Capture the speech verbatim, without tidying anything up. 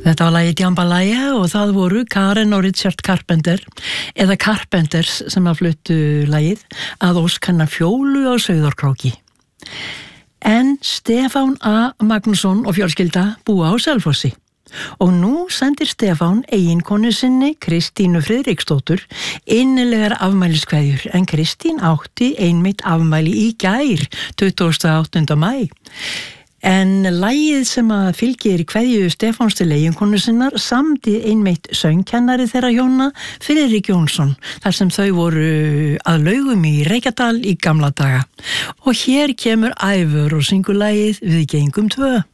Þetta var lagið Jambalaya og það voru Karen og Richard Carpenter eða Carpenters sem að fluttu lagið að ósk hennar Fjólu á Sauðárkróki. En Stefán A. Magnússon og fjölskylda búa á Selfossi og nú sendir Stefán eiginkonu sinni Kristínu Friðriksdóttur innilegar afmæliskveðjur en Kristín átti einmitt afmæli í gær tuttugasta og áttunda maí. En lagið sem að fylgir kveðju Stefáns til eiginkonu sinnar samdi einmitt söngkennari þeirra hjóna Friðrik Jónsson þar sem þau voru að Laugum í Reykjadal í gamla daga. Og hér kemur Ævör og syngur lagið Við gengum tvö.